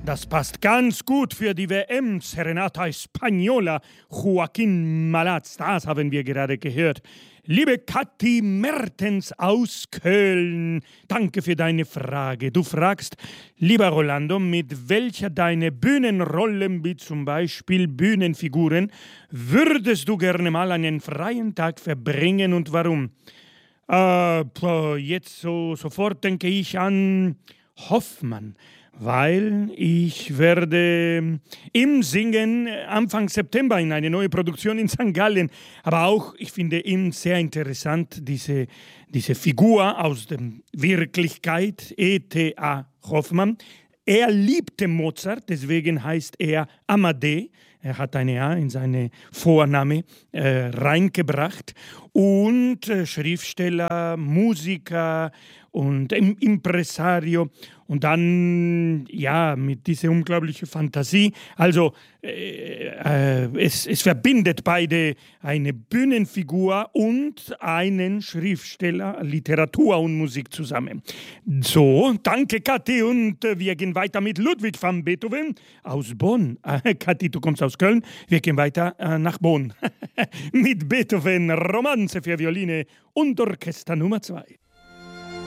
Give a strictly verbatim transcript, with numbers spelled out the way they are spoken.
Das passt ganz gut für die W M. Serenata Española. Joaquin Malaz, das haben wir gerade gehört. Liebe Kathi Mertens aus Köln, danke für deine Frage. Du fragst, lieber Rolando, mit welcher deiner Bühnenrollen, wie zum Beispiel Bühnenfiguren, würdest du gerne mal einen freien Tag verbringen und warum? Äh, jetzt so, sofort denke ich an Hoffmann, weil ich werde ihm singen Anfang September in eine neue Produktion in Sankt Gallen. Aber auch, ich finde ihn sehr interessant, diese, diese Figur aus der Wirklichkeit, E T A Hoffmann. Er liebte Mozart, deswegen heißt er Amadee. Er hat eine A in seine Vorname äh, reingebracht. Und äh, Schriftsteller, Musiker und im Impresario. Und dann, ja, mit dieser unglaublichen Fantasie. Also, äh, äh, es, es verbindet beide eine Bühnenfigur und einen Schriftsteller, Literatur und Musik zusammen. So, danke Kathi und äh, wir gehen weiter mit Ludwig van Beethoven aus Bonn. Äh, Kathi, du kommst aus Köln, wir gehen weiter äh, nach Bonn. Mit Beethoven, Romanze für Violine und Orchester Nummer zwei.